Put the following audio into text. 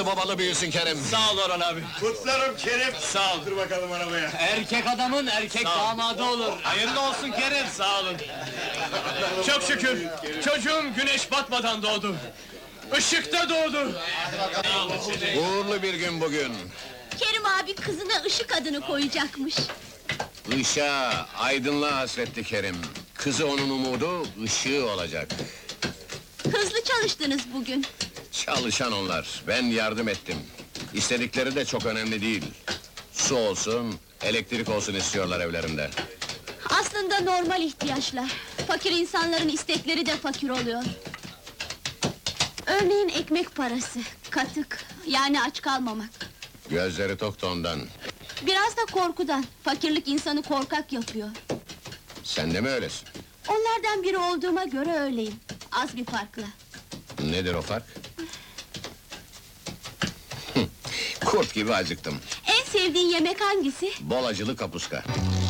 babalı büyüsün Kerim. Sağ ol Orhan abi. Kutlarım Kerim. Sağ ol. Dur bakalım arabaya. Erkek adamın erkek damadı olur. Hayırlı olsun Kerim. Sağ olun. Çok şükür. Çocuğum güneş batmadan doğdu. Işıkta doğdu. Uğurlu bir gün bugün. Kerim abi kızına Işık adını koyacakmış. Işığa, aydınlığa hasretti Kerim. Kızı onun umudu, ışığı olacak. Hızlı çalıştınız bugün. Çalışan onlar, ben yardım ettim. İstedikleri de çok önemli değil. Su olsun, elektrik olsun istiyorlar evlerinde. Aslında normal ihtiyaçlar. Fakir insanların istekleri de fakir oluyor. Örneğin ekmek parası, katık, yani aç kalmamak. Gözleri tok da ondan. Biraz da korkudan, fakirlik insanı korkak yapıyor. Sen de mi öylesin? Onlardan biri olduğuma göre öyleyim. Az bir farkla. Nedir o fark? Kurt gibi acıktım. En sevdiğin yemek hangisi? Bol acılı kapuska.